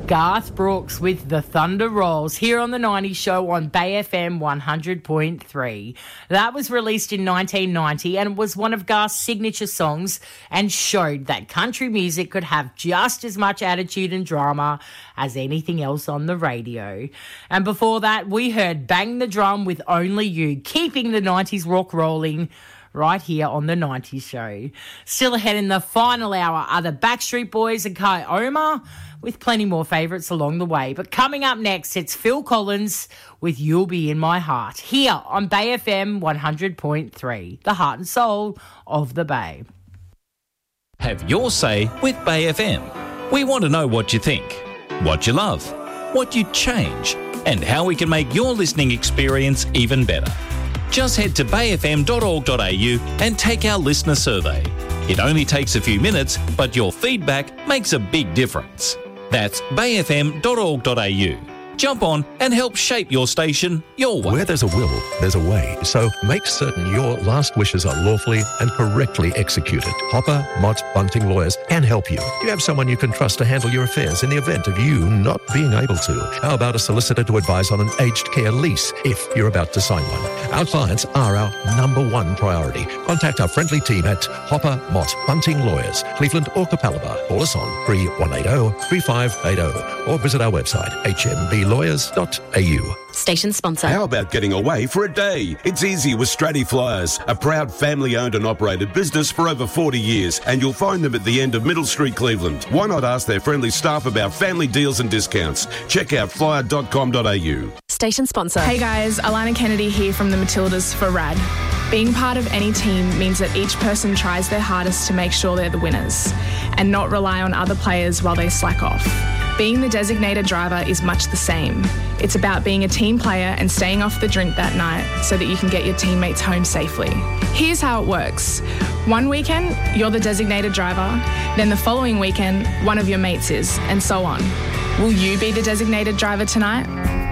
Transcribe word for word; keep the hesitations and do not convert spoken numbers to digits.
Garth Brooks with The Thunder Rolls here on The nineties Show on Bay F M one hundred point three. That was released in nineteen ninety and was one of Garth's signature songs and showed that country music could have just as much attitude and drama as anything else on the radio. And before that, we heard Bang the Drum with Only You, keeping the nineties rock rolling right here on The nineties Show. Still ahead in the final hour are the Backstreet Boys and Kai Omar, with plenty more favourites along the way. But coming up next, it's Phil Collins with You'll Be in My Heart, here on Bay F M one hundred point three, the heart and soul of the Bay. Have your say with Bay F M. We want to know what you think, what you love, what you'd change, and how we can make your listening experience even better. Just head to bay f m dot org dot a u and take our listener survey. It only takes a few minutes, but your feedback makes a big difference. That's bay f m dot org dot a u. Jump on and help shape your station your way. Where there's a will, there's a way. So make certain your last wishes are lawfully and correctly executed. Hopper, Mott, Bunting Lawyers can help you. You have someone you can trust to handle your affairs in the event of you not being able to. How about a solicitor to advise on an aged care lease if you're about to sign one? Our clients are our number one priority. Contact our friendly team at Hopper, Mott, Bunting Lawyers, Cleveland or Capalaba. Call us on three one eight zero, three five eight zero or visit our website, h m b lawyers dot a u. Station sponsor. How about getting away for a day? It's easy with Stratty Flyers, a proud family-owned and operated business for over forty years, and you'll find them at the end of Middle Street, Cleveland. Why not ask their friendly staff about family deals and discounts? Check out flyer dot com dot a u. Station sponsor. Hey guys, Alana Kennedy here from the Matildas for R A D. Being part of any team means that each person tries their hardest to make sure they're the winners and not rely on other players while they slack off. Being the designated driver is much the same. It's about being a team player and staying off the drink that night so that you can get your teammates home safely. Here's how it works. One weekend, you're the designated driver. Then the following weekend, one of your mates is, and so on. Will you be the designated driver tonight?